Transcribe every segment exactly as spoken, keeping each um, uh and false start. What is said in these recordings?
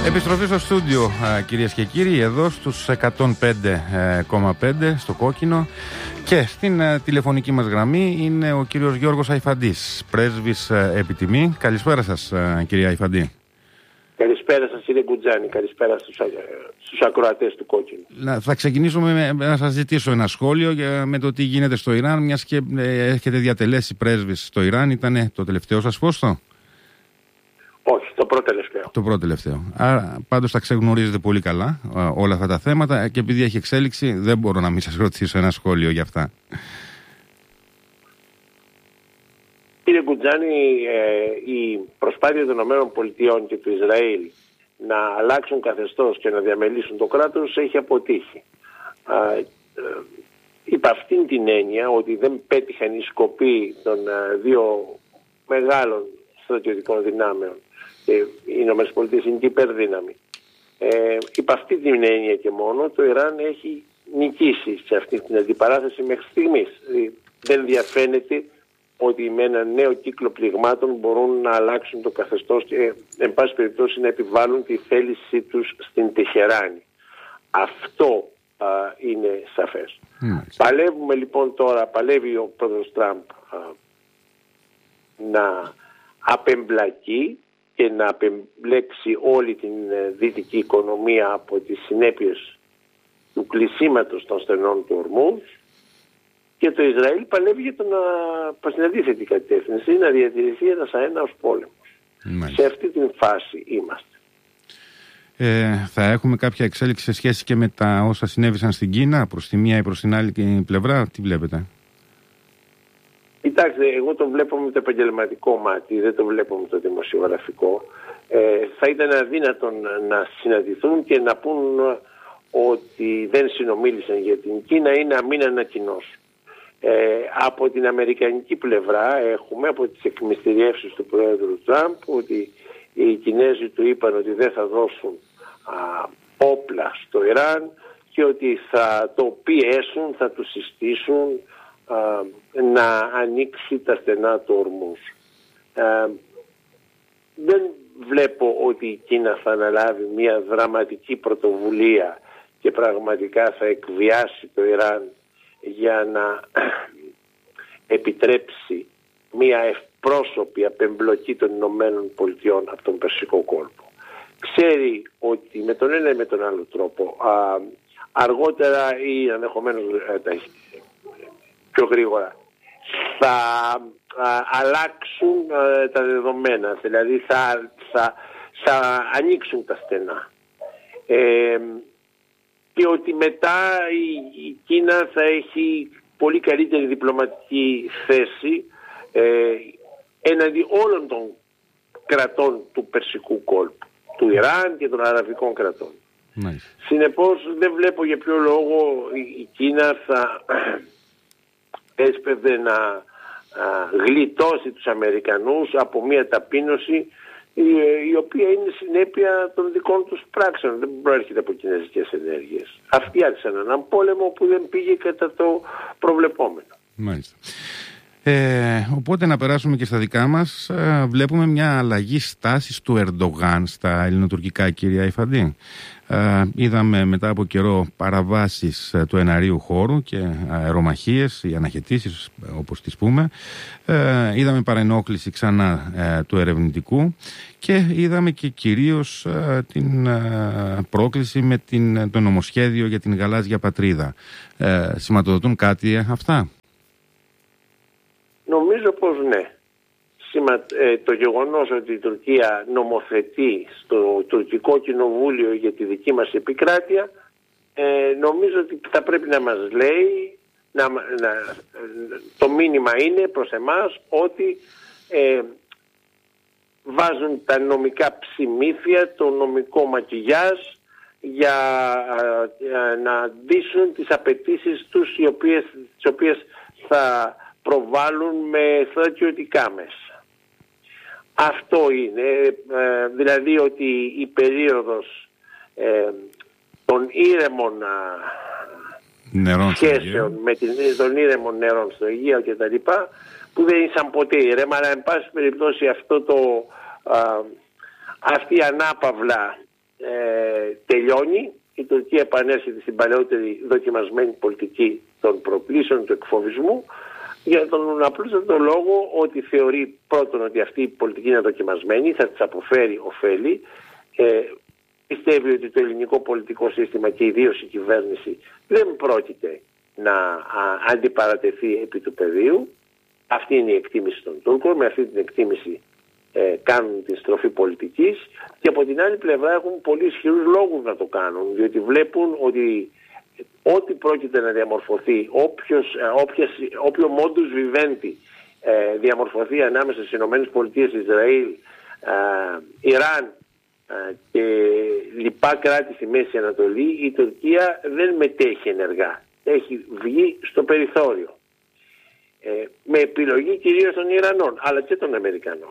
Επιστροφή στο στούντιο, κυρίες και κύριοι, εδώ στους εκατόν πέντε κόμμα πέντε στο Κόκκινο, και στην τηλεφωνική μας γραμμή είναι ο κύριος Γιώργος Αϊφαντής, πρέσβης επιτιμή. Καλησπέρα σας, κυρία Αϊφαντή. Καλησπέρα σας, κύριε Γκουτζάνη. Καλησπέρα στους, στους ακροατές του Κόκκινου. Θα ξεκινήσουμε με, να σας ζητήσω ένα σχόλιο για, με το τι γίνεται στο Ιράν, μιας και ε, έχετε διατελέσει πρέσβης στο Ιράν. Ήταν το τελευταίο σας πόστο? Όχι, το πρώτο τελευταίο. Το πρώτο τελευταίο. Άρα πάντως τα ξεγνωρίζετε πολύ καλά όλα αυτά τα θέματα, και επειδή έχει εξέλιξη δεν μπορώ να μην σας ρωτήσω ένα σχόλιο για αυτά. Κύριε Γκουτζάνη, ε, η προσπάθεια των ΗΠΑ και του Ισραήλ να αλλάξουν καθεστώς και να διαμελήσουν το κράτος έχει αποτύχει. Ε, ε, υπ' αυτήν την έννοια ότι δεν πέτυχαν οι σκοποί των ε, δύο μεγάλων στρατιωτικών δυνάμεων. Ε, οι ΗΠΑ είναι και υπερδύναμη. Ε, υπ' αυτή την έννοια και μόνο το Ιράν έχει νικήσει σε αυτή την αντιπαράθεση μέχρι στιγμής. Ε, δεν διαφαίνεται ότι με ένα νέο κύκλο πληγμάτων μπορούν να αλλάξουν το καθεστώς και εν πάση περιπτώσει να επιβάλλουν τη θέλησή τους στην Τεχεράνη. Αυτό α, είναι σαφές. Mm. Παλεύουμε λοιπόν τώρα, παλεύει ο πρόεδρος Τραμπ α, να απεμπλακεί και να απεμπλέξει όλη την δυτική οικονομία από τις συνέπειες του κλεισίματος των στενών του Ορμούζ, και το Ισραήλ παλεύει για το να πας στην αντίθετη κατεύθυνση, να διατηρηθεί ένας αέναος πόλεμος. Μάλιστα. Σε αυτή την φάση είμαστε. Ε, θα έχουμε κάποια εξέλιξη σε σχέση και με τα όσα συνέβησαν στην Κίνα, προς τη μία ή προς την άλλη πλευρά? Τι βλέπετε? Κοιτάξτε, εγώ το βλέπω με το επαγγελματικό μάτι, δεν το βλέπω με το δημοσιογραφικό. Ε, θα ήταν αδύνατον να συναντηθούν και να πούν ότι δεν συνομίλησαν για την Κίνα ή να μην ανακοινώσουν. Ε, από την αμερικανική πλευρά έχουμε από τις εκμυστηριεύσεις του Πρόεδρου Τραμπ ότι οι Κινέζοι του είπαν ότι δεν θα δώσουν α, όπλα στο Ιράν και ότι θα το πιέσουν, θα του συστήσουν α, να ανοίξει τα στενά του Ορμούζ. Ε, δεν βλέπω ότι η Κίνα θα αναλάβει μια δραματική πρωτοβουλία και πραγματικά θα εκβιάσει το Ιράν για να επιτρέψει μια ευπρόσωπη απεμπλοκή των Ηνωμένων Πολιτειών από τον Περσικό κόλπο. Ξέρει ότι με τον ένα ή με τον άλλο τρόπο α, αργότερα ή ενδεχομένως πιο γρήγορα θα α, αλλάξουν α, τα δεδομένα, δηλαδή θα, θα, θα ανοίξουν τα στενά. Ε, και ότι μετά η, η Κίνα θα έχει πολύ καλύτερη διπλωματική θέση ε, έναντι όλων των κρατών του Περσικού κόλπου, του Ιράν και των αραβικών κρατών. Nice. Συνεπώς δεν βλέπω για ποιο λόγο η, η Κίνα θα έσπευδε να α, γλιτώσει τους Αμερικανούς από μια ταπείνωση η οποία είναι συνέπεια των δικών τους πράξεων, δεν προέρχεται από κινέζικες ενέργειες. Αυτοί άρχισαν έναν πόλεμο που δεν πήγε κατά το προβλεπόμενο. Μάλιστα. Ε, οπότε να περάσουμε και στα δικά μας. Ε, βλέπουμε μια αλλαγή στάσης του Ερντογάν στα ελληνοτουρκικά, κυρία Αϊφαντή. Ε, είδαμε μετά από καιρό παραβάσεις του εναερίου χώρου και αερομαχίες ή αναχαιτήσεις, όπως τις πούμε. Ε, είδαμε παρενόχληση ξανά ε, του ερευνητικού και είδαμε και κυρίως ε, την ε, πρόκληση με την, το νομοσχέδιο για την γαλάζια πατρίδα. Ε, σηματοδοτούν κάτι αυτά? Νομίζω πως ναι. Σημα, ε, το γεγονός ότι η Τουρκία νομοθετεί στο τουρκικό κοινοβούλιο για τη δική μας επικράτεια ε, νομίζω ότι θα πρέπει να μας λέει να, να, το μήνυμα είναι προς εμάς ότι ε, βάζουν τα νομικά ψημίθια, το νομικό μακιγιάζ για ε, να αντίσουν τις απαιτήσεις τους οι οποίες, τις οποίες θα προβάλλουν με στρατιωτικά μέσα. Αυτό είναι, ε, δηλαδή ότι η περίοδος ε, των ήρεμων νερών σχέσεων με την, των ήρεμων νερών στο Αιγαίο και τα λοιπά, που δεν ήσαν ποτέ ήρεμα, αλλά εν πάση περιπτώσει αυτό το, α, αυτή η ανάπαυλα ε, τελειώνει, η Τουρκία επανέρχεται στην παλαιότερη δοκιμασμένη πολιτική των προκλήσεων του εκφοβισμού, για τον απλούστατο λόγο ότι θεωρεί πρώτον ότι αυτή η πολιτική είναι δοκιμασμένη, θα της αποφέρει ωφέλη. Ε, πιστεύει ότι το ελληνικό πολιτικό σύστημα και ιδίως η κυβέρνηση δεν πρόκειται να α, αντιπαρατεθεί επί του πεδίου. Αυτή είναι η εκτίμηση των Τούρκων, με αυτή την εκτίμηση ε, κάνουν τη στροφή πολιτικής, και από την άλλη πλευρά έχουν πολύ ισχυρούς λόγους να το κάνουν, διότι βλέπουν ότι ό,τι πρόκειται να διαμορφωθεί, όποιος, όποιος, όποιο modus vivendi ε, διαμορφωθεί ανάμεσα στις ΗΠΑ, Ισραήλ, ε, Ιράν ε, και λοιπά κράτη στη Μέση Ανατολή, η Τουρκία δεν μετέχει ενεργά. Έχει βγει στο περιθώριο. Ε, με επιλογή κυρίως των Ιρανών, αλλά και των Αμερικανών.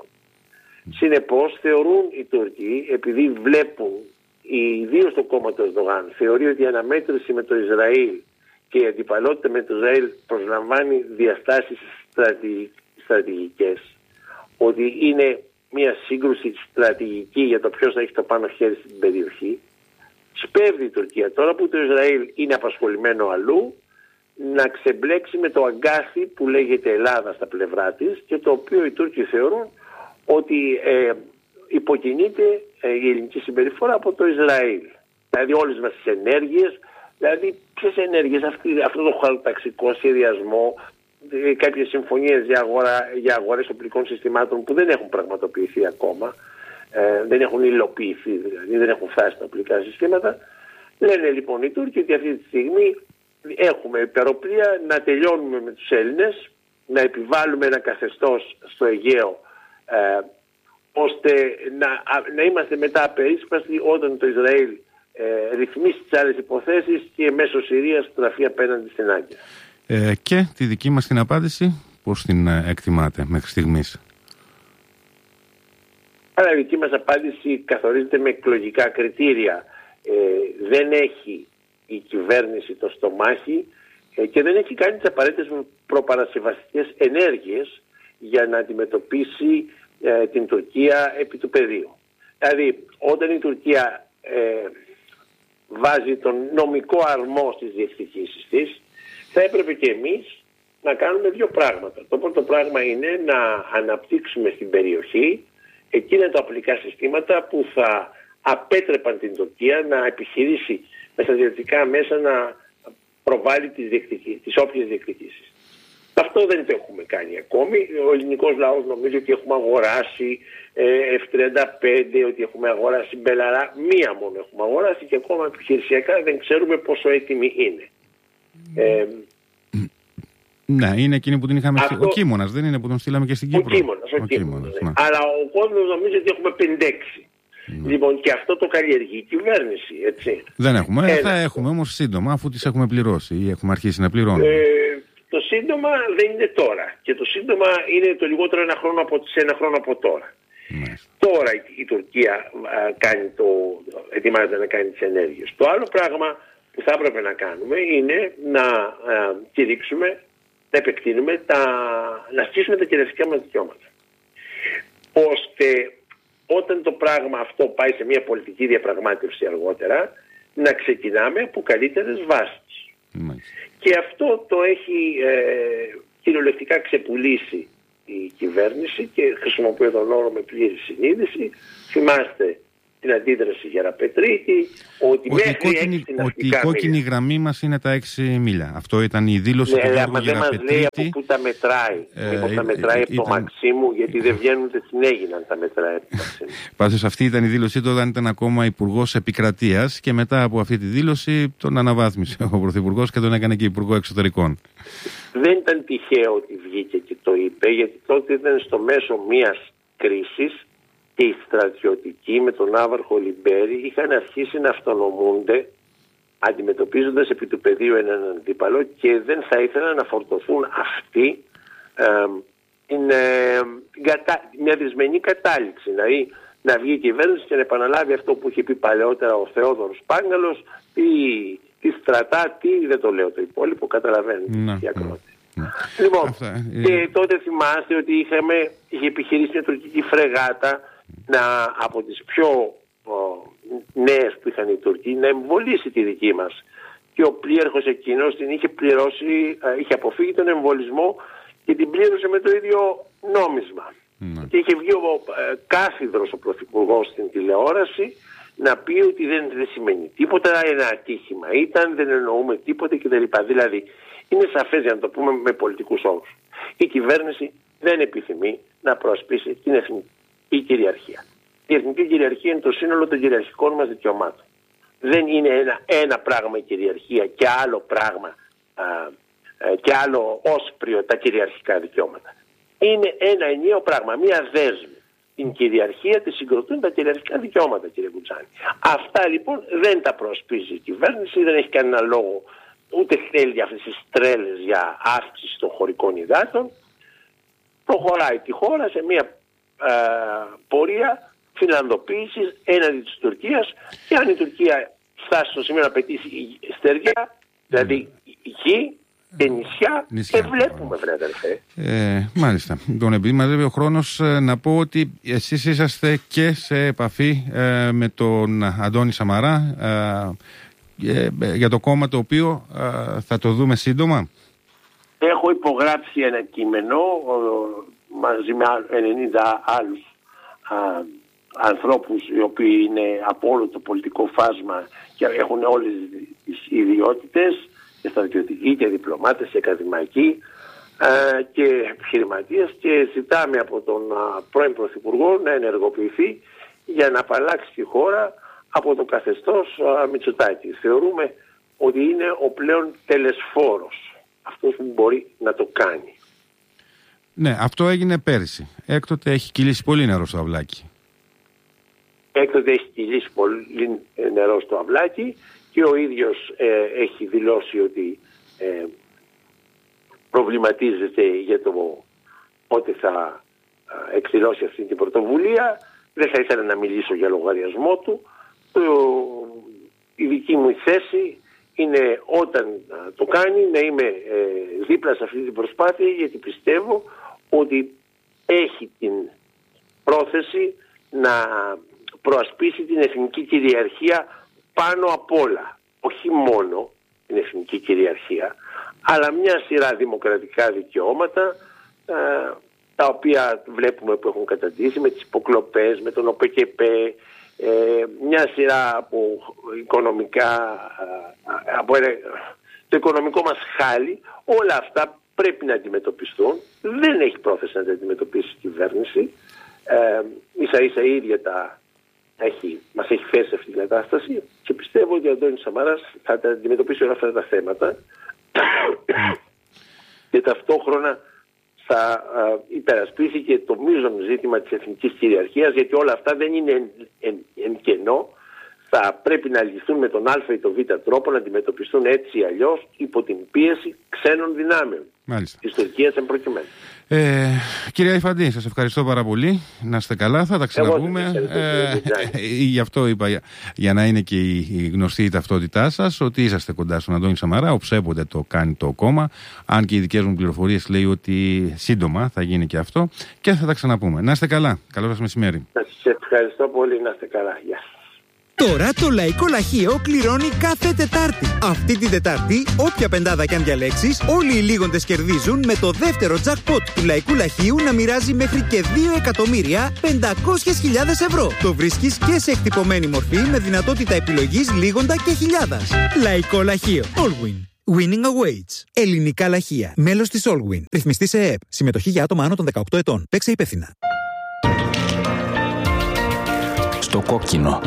Συνεπώς θεωρούν οι Τούρκοι, επειδή βλέπουν, ιδίως το κόμμα του Ερντογάν θεωρεί ότι η αναμέτρηση με το Ισραήλ και η αντιπαλότητα με το Ισραήλ προσλαμβάνει διαστάσεις στρατηγικές, ότι είναι μια σύγκρουση στρατηγική για το ποιος θα έχει το πάνω χέρι στην περιοχή, σπέβδει η Τουρκία τώρα που το Ισραήλ είναι απασχολημένο αλλού να ξεμπλέξει με το αγκάθι που λέγεται Ελλάδα στα πλευρά της, και το οποίο οι Τούρκοι θεωρούν ότι ε, υποκινείται ε, η ελληνική συμπεριφορά από το Ισραήλ. Δηλαδή όλες μας τις ενέργειες, δηλαδή ποιες ενέργειες, αυτή, αυτό το χωροταξικό σχεδιασμό, ε, κάποιες συμφωνίες για, αγορά, για αγορές οπλικών συστημάτων που δεν έχουν πραγματοποιηθεί ακόμα, ε, δεν έχουν υλοποιηθεί, δηλαδή δεν έχουν φτάσει τα οπλικά συστήματα. Λένε λοιπόν οι Τούρκοι ότι αυτή τη στιγμή έχουμε υπεροπλία, να τελειώνουμε με τους Έλληνες, να επιβάλλουμε ένα καθεστώς στο Αιγαίο, ε, ώστε να, να είμαστε μετά απερίσπαστοι όταν το Ισραήλ ε, ρυθμίσει τις άλλες υποθέσεις και μέσω Συρίας στραφεί απέναντι στην Άγκυρα. Ε, και τη δική μας την απάντηση, πώς την εκτιμάτε μέχρι στιγμής? Άρα η δική μας απάντηση καθορίζεται με εκλογικά κριτήρια. Ε, δεν έχει η κυβέρνηση το στομάχι ε, και δεν έχει κάνει τις απαραίτητες προπαρασκευαστικές ενέργειες για να αντιμετωπίσει ε, την Τουρκία επί του πεδίου. Δηλαδή όταν η Τουρκία ε, βάζει τον νομικό αρμό στις διεκδικήσεις της, θα έπρεπε και εμείς να κάνουμε δύο πράγματα. Το πρώτο πράγμα είναι να αναπτύξουμε στην περιοχή εκείνα τα οπλικά συστήματα που θα απέτρεπαν την Τουρκία να επιχειρήσει με στρατιωτικά μέσα να προβάλλει τις, τις όποιες διεκδικήσεις. Αυτό δεν το έχουμε κάνει ακόμη. Ο ελληνικός λαός νομίζει ότι έχουμε αγοράσει εφ τριάντα πέντε, ότι έχουμε αγοράσει Μπελαρά. Μία μόνο έχουμε αγοράσει και ακόμα επιχειρησιακά δεν ξέρουμε πόσο έτοιμη είναι. Mm. Ε, ναι, είναι εκείνη που την είχαμε αυτό... Ο Κίμωνας, δεν είναι που τον στείλαμε και στην Κύπρο? Ο Κίμωνας, ο ο Κίμωνας, ναι. Αλλά ο κόσμος νομίζει ότι έχουμε πενήντα έξι. Mm. Λοιπόν, και αυτό το καλλιεργεί η κυβέρνηση, έτσι. Δεν έχουμε, Ένα. θα έχουμε όμως σύντομα, αφού τις έχουμε πληρώσει ή έχουμε αρχίσει να πληρώνουμε. Ε, το σύντομα δεν είναι τώρα. Και το σύντομα είναι το λιγότερο ένα χρόνο από, σε ένα χρόνο από τώρα. Mm. Τώρα η, η Τουρκία α, κάνει το, ετοιμάζεται να κάνει τις ενέργειες. Το άλλο πράγμα που θα έπρεπε να κάνουμε είναι να α, κηρύξουμε, να επεκτείνουμε, τα, να στήσουμε τα κυριαρχικά μας δικαιώματα. Ώστε όταν το πράγμα αυτό πάει σε μια πολιτική διαπραγμάτευση αργότερα, να ξεκινάμε από καλύτερες βάσεις. Mm. Και αυτό το έχει ε, κυριολεκτικά ξεπουλήσει η κυβέρνηση και χρησιμοποιώ τον όρο με πλήρη συνείδηση. Θυμάστε την αντίδραση Γεραπετρίτη, ότι, ότι, η κόκκινη, ότι η κόκκινη μίλια. γραμμή μας είναι τα έξι μίλια. Αυτό ήταν η δήλωση ναι, του Γιώργου Γεραπετρίτη. Δεν μας λέει από πού τα μετράει. Ε, Μήπως τα μετράει ε, από ήταν... το Μαξίμου, γιατί δεν βγαίνουν και συνέγιναν τα μετράει από το Μαξίμου. Πάντως αυτή ήταν η δήλωσή του όταν ήταν ακόμα Υπουργός Επικρατείας και μετά από αυτή τη δήλωση τον αναβάθμισε ο Πρωθυπουργός και τον έκανε και Υπουργό Εξωτερικών. Δεν ήταν τυχαίο ότι βγήκε και το είπε, γιατί τότε ήταν στο μέσο μιας κρίσης και οι στρατιωτικοί με τον Άβαρχο Λιμπέρι είχαν αρχίσει να αυτονομούνται αντιμετωπίζοντας επί του πεδίου έναν αντίπαλο και δεν θα ήθελαν να φορτωθούν αυτοί ε, την, ε, κατα... μια δυσμενή κατάληξη. Δηλαδή να βγει η κυβέρνηση και να επαναλάβει αυτό που είχε πει παλαιότερα ο Θεόδωρος Πάγκαλος, τι, τι στρατά, τι, δεν το λέω το υπόλοιπο, καταλαβαίνετε. Ναι, ναι. Ναι. Λοιπόν, Αυτά, και ε... τότε θυμάστε ότι είχαμε, είχε επιχειρήσει μια τουρκική φρεγάτα να, από τις πιο ο, νέες που είχαν οι Τούρκοι να εμβολήσει τη δική μας. Και ο πλοίαρχος εκείνος την είχε πληρώσει, είχε αποφύγει τον εμβολισμό και την πλήρωσε με το ίδιο νόμισμα. Mm. Και είχε βγει ο ε, κάθιδρος ο πρωθυπουργός στην τηλεόραση να πει ότι δεν, δεν σημαίνει τίποτα, ένα ατύχημα ήταν, δεν εννοούμε τίποτα κτλ. Δηλαδή είναι σαφές, για να το πούμε με πολιτικούς όρους, η κυβέρνηση δεν επιθυμεί να προασπίσει την εθνική κυριαρχία. Η εθνική κυριαρχία είναι το σύνολο των κυριαρχικών μας δικαιωμάτων. Δεν είναι ένα, ένα πράγμα η κυριαρχία και άλλο πράγμα α, α, και άλλο όσπριο τα κυριαρχικά δικαιώματα. Είναι ένα ενιαίο πράγμα, μία δέσμη. Την κυριαρχία τη συγκροτούν τα κυριαρχικά δικαιώματα, κύριε Κουτσάνη. Αυτά λοιπόν δεν τα προασπίζει η κυβέρνηση, δεν έχει κανένα λόγο, ούτε θέλει αυτές τις τρέλες για αύξηση των χωρικών υδάτων. Προχωράει τη χώρα σε μία α, πορεία φιλανδοποίησης έναντι της Τουρκίας, και αν η Τουρκία φτάσει στο σημείο να πετύχει στεριά, δηλαδή γη και νησιά, νησιά. Και βλέπουμε, βρε αδερφέ. Ε, μάλιστα. Λοιπόν, επειδή μαζεύει ο χρόνος, να πω ότι εσείς είσαστε και σε επαφή ε, με τον Αντώνη Σαμαρά ε, ε, για το κόμμα το οποίο ε, θα το δούμε σύντομα. Έχω υπογράψει ένα κείμενο μαζί με ενενήντα άλλους α, ανθρώπους οι οποίοι είναι από όλο το πολιτικό φάσμα και έχουν όλες τις ιδιότητες, και στρατιωτικοί και διπλωμάτες και ακαδημαϊκοί ε, και επιχειρηματίες, και ζητάμε από τον α, πρώην Πρωθυπουργό να ενεργοποιηθεί για να απαλλάξει τη χώρα από το καθεστώς α, Μητσοτάκη. Θεωρούμε ότι είναι ο πλέον τελεσφόρος, αυτός που μπορεί να το κάνει. Ναι, αυτό έγινε πέρυσι. Έκτοτε έχει κυλήσει πολύ νερό στο αυλάκι. Έκτοτε έχει κυλήσει πολύ νερό στο αυλάκι και ο ίδιος ε, έχει δηλώσει ότι ε, προβληματίζεται για το πότε θα ε, εκδηλώσει αυτή την πρωτοβουλία. Δεν θα ήθελα να μιλήσω για λογαριασμό του. Το, η δική μου θέση είναι όταν ε, το κάνει να είμαι ε, δίπλα σε αυτή την προσπάθεια, γιατί πιστεύω ότι έχει την πρόθεση να προασπίσει την εθνική κυριαρχία πάνω απ' όλα. Όχι μόνο την εθνική κυριαρχία, αλλά μια σειρά δημοκρατικά δικαιώματα ε, τα οποία βλέπουμε που έχουν καταντήσει με τις υποκλοπές, με τον ΟΠΕΚΕΠΕ, ε, μια σειρά από οικονομικά, ε, από ένα, το οικονομικό μας χάλι. Όλα αυτά πρέπει να αντιμετωπιστούν. Δεν έχει πρόθεση να τα αντιμετωπίσει η κυβέρνηση. Ε, ίσα ίσα η ίδια τα έχει, μας έχει φέρει σε αυτή την κατάσταση, και πιστεύω ότι ο Αντώνης Σαμαράς θα τα αντιμετωπίσει όλα αυτά τα θέματα και ταυτόχρονα θα α, υπερασπίσει και το μείζον ζήτημα της εθνικής κυριαρχίας, γιατί όλα αυτά δεν είναι εν, εν, εν κενό. Θα πρέπει να λυθούν με τον α ή τον β τρόπο, να αντιμετωπιστούν έτσι ή αλλιώς υπό την πίεση ξένων δυνάμεων. Μάλιστα. Της Τουρκίας εν προκειμένου. Ε, κυρία Ιφαντή, σας ευχαριστώ πάρα πολύ. Να είστε καλά, θα τα ξαναπούμε. Ε, γι' αυτό είπα, για, για να είναι και η, η γνωστή η ταυτότητά σας, ότι είσαστε κοντά στον Αντώνη Σαμαρά, οψέποτε το κάνει το κόμμα. Αν και οι δικές μου πληροφορίες λέει ότι σύντομα θα γίνει και αυτό. Και θα τα ξαναπούμε. Να είστε καλά. Καλό σας μεσημέρι. Σας ευχαριστώ πολύ. Να είστε καλά. Γεια σας. Τώρα το Λαϊκό Λαχείο κληρώνει κάθε Τετάρτη. Αυτή την Τετάρτη, όποια πεντάδα κι αν διαλέξεις, όλοι οι λίγοντες κερδίζουν με το δεύτερο jackpot του Λαϊκού Λαχείου να μοιράζει μέχρι και δύο εκατομμύρια πεντακόσιες χιλιάδες ευρώ. Το βρίσκεις και σε εκτυπωμένη μορφή με δυνατότητα επιλογής λίγοντα και χιλιάδας. Λαϊκό Λαχείο. Allwin. Winning awaits. Ελληνικά λαχεία. Μέλος της Allwin. Ρυθμιστή σε ΕΕΠ. Συμμετοχή για άτομα άνω των δεκαοκτώ ετών. Παίξε υπεύθυνα. Στο κόκκινο.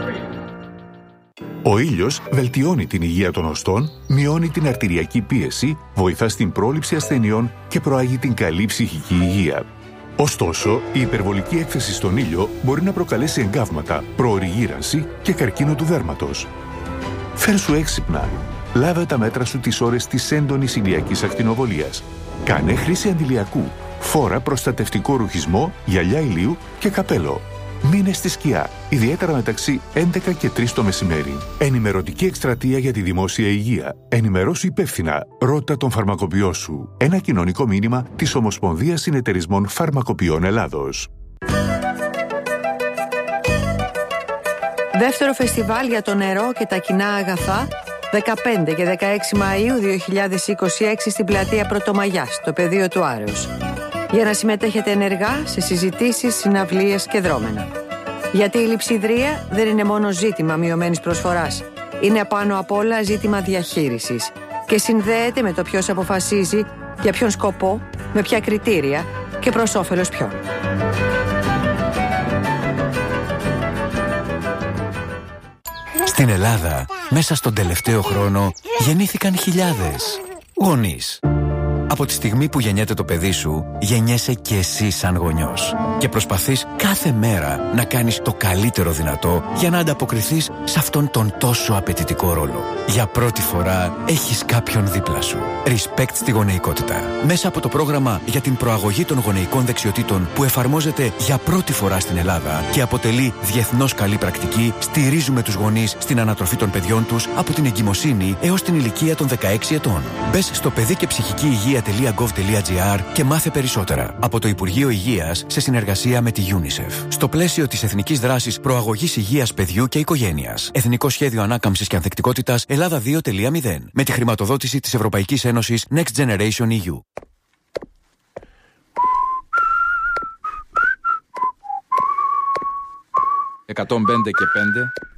Ο ήλιος βελτιώνει την υγεία των οστών, μειώνει την αρτηριακή πίεση, βοηθά στην πρόληψη ασθενειών και προάγει την καλή ψυχική υγεία. Ωστόσο, η υπερβολική έκθεση στον ήλιο μπορεί να προκαλέσει εγκάβματα, προωρή γύρανση και καρκίνο του δέρματος. Φέρσου έξυπνα. Λάβε τα μέτρα σου τις ώρες της έντονης ηλιακής ακτινοβολίας. Κάνε χρήση αντιλιακού. Φόρα προστατευτικό ρουχισμό, γυαλιά ηλίου και καπέλο. Μείνε στη σκιά, ιδιαίτερα μεταξύ έντεκα και τρεις το μεσημέρι. Ενημερωτική εκστρατεία για τη δημόσια υγεία. Ενημερώσου υπεύθυνα. Ρώτα τον φαρμακοποιό σου. Ένα κοινωνικό μήνυμα της Ομοσπονδίας Συνεταιρισμών Φαρμακοποιών Ελλάδος. Δεύτερο φεστιβάλ για το νερό και τα κοινά αγαθά, δεκαπέντε και δεκαέξι Μαΐου δύο χιλιάδες είκοσι έξι στην πλατεία Πρωτομαγιάς, στο πεδίο του Άρεως. Για να συμμετέχετε ενεργά σε συζητήσεις, συναυλίες και δρόμενα. Γιατί η λειψιδρία δεν είναι μόνο ζήτημα μειωμένης προσφοράς. Είναι πάνω απ' όλα ζήτημα διαχείρισης και συνδέεται με το ποιος αποφασίζει, για ποιον σκοπό, με ποια κριτήρια και προς όφελος ποιον. Στην Ελλάδα, μέσα στον τελευταίο χρόνο, γεννήθηκαν χιλιάδες γονείς. Από τη στιγμή που γεννιέται το παιδί σου, γεννιέσαι και εσύ σαν γονιός. Και προσπαθείς κάθε μέρα να κάνεις το καλύτερο δυνατό για να ανταποκριθείς σε αυτόν τον τόσο απαιτητικό ρόλο. Για πρώτη φορά έχεις κάποιον δίπλα σου. Respect στη γονεϊκότητα. Μέσα από το πρόγραμμα για την προαγωγή των γονεϊκών δεξιοτήτων που εφαρμόζεται για πρώτη φορά στην Ελλάδα και αποτελεί διεθνώς καλή πρακτική, στηρίζουμε τους γονείς στην ανατροφή των παιδιών τους από την εγκυμοσύνη έως την ηλικία των δεκαέξι ετών. Μπες στο παιδί και ψυχική υγεία τελεία γκοβ τελεία τζι άρ και μάθε περισσότερα από το Υπουργείο Υγείας σε συνεργασία με τη UNICEF. Στο πλαίσιο της Εθνικής Δράσης Προαγωγής Υγείας Παιδιού και Οικογένειας. Εθνικό Σχέδιο Ανάκαμψης και Ανθεκτικότητας Ελλάδα δύο τελεία μηδέν. Με τη χρηματοδότηση της Ευρωπαϊκής Ένωσης Next Generation ι γιου. εκατόν πέντε και πέντε